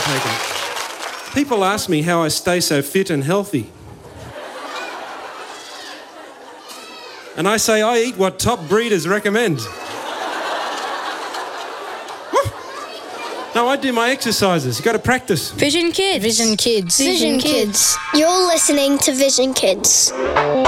take it. People ask me how I stay so fit and healthy. And I say I eat what top breeders recommend. No, I do my exercises. You've got to practice. Vision Kids. Vision Kids. Vision Kids. You're listening to Vision Kids.